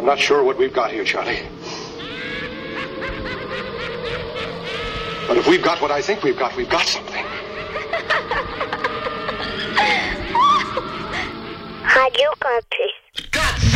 not sure what we've got here, Charlie. But if we've got what I think we've got something. Radio Campus.